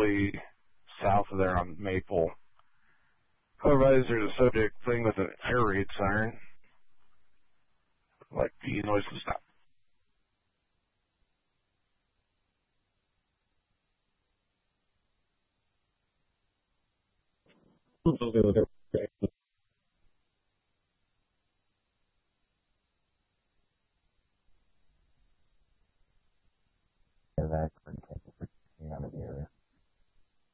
directly south of there on Maple. Otherwise, there's a subject thing with an air raid siren. Like the noise will stop. Okay.